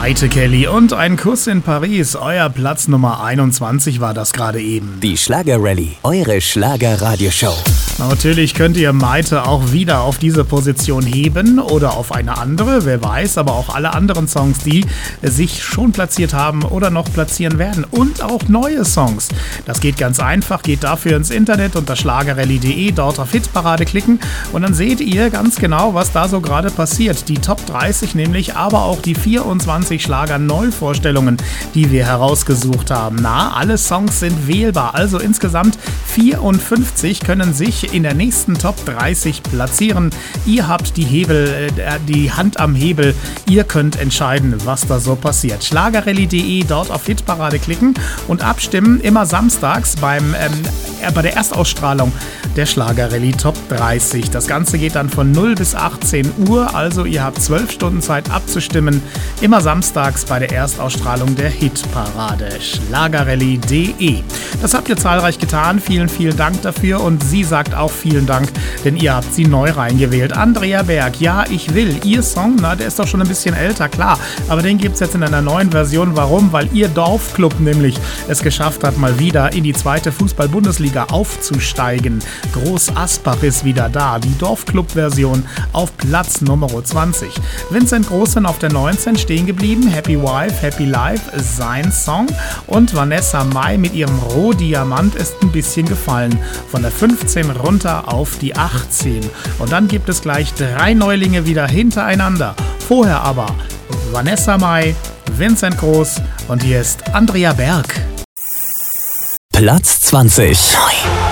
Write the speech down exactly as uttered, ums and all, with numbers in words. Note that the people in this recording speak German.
Maite Kelly und ein Kuss in Paris. Euer Platz Nummer einundzwanzig war das gerade eben. Die Schlager-Rallye, eure Schlager-Radioshow. Natürlich könnt ihr Maite auch wieder auf diese Position heben oder auf eine andere, wer weiß, aber auch alle anderen Songs, die sich schon platziert haben oder noch platzieren werden und auch neue Songs. Das geht ganz einfach, geht dafür ins Internet unter schlagerrallye punkt de, dort auf Hitparade klicken und dann seht ihr ganz genau, was da so gerade passiert. Die Top dreißig nämlich, aber auch die vierundzwanzig Schlager-Neuvorstellungen, die wir herausgesucht haben. Na, alle Songs sind wählbar, also insgesamt vierundfünfzig können sich in der nächsten Top dreißig platzieren. Ihr habt die Hebel, äh, die Hand am Hebel. Ihr könnt entscheiden, was da so passiert. schlagerrallye punkt de, dort auf Hitparade klicken und abstimmen. Immer samstags beim, ähm, äh, bei der Erstausstrahlung der Schlagerrallye Top dreißig. Das Ganze geht dann von null bis achtzehn Uhr. Also ihr habt zwölf Stunden Zeit abzustimmen. Immer samstags bei der Erstausstrahlung der Hitparade. schlagerrallye punkt de. Das habt ihr zahlreich getan. Vielen, vielen Dank dafür. Und sie sagt auch vielen Dank, denn ihr habt sie neu reingewählt. Andrea Berg, ja, ich will. Ihr Song, na, der ist doch schon ein bisschen älter, klar. Aber den gibt es jetzt in einer neuen Version. Warum? Weil ihr Dorfclub nämlich es geschafft hat, mal wieder in die zweite Fußball-Bundesliga aufzusteigen. Groß Asbach ist wieder da. Die Dorfclub-Version auf Platz Nummer zwanzig. Vincent Groß auf der neunzehn stehen geblieben. Happy Wife, Happy Life ist sein Song. Und Vanessa Mai mit ihrem Rohdiamant ist ein bisschen gefallen. Von der fünfzehn runter auf die achtzehn. Und dann gibt es gleich drei Neulinge wieder hintereinander. Vorher aber Vanessa Mai, Vincent Groß und hier ist Andrea Berg. Platz zwanzig.